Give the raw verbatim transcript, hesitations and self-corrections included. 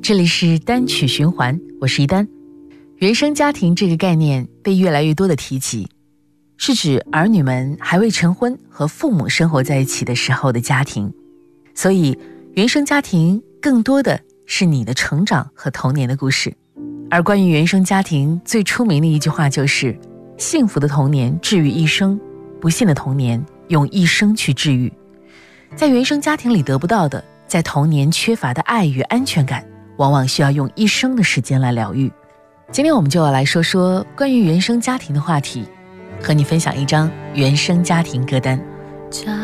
这里是单曲循环，我是一丹。原生家庭这个概念被越来越多的提及，是指儿女们还未成婚和父母生活在一起的时候的家庭。所以原生家庭更多的是你的成长和童年的故事。而关于原生家庭最出名的一句话就是幸福的童年治愈一生，不幸的童年用一生去治愈。在原生家庭里得不到的，在童年缺乏的爱与安全感，往往需要用一生的时间来疗愈。今天我们就要来说说关于原生家庭的话题，和你分享一张原生家庭歌单。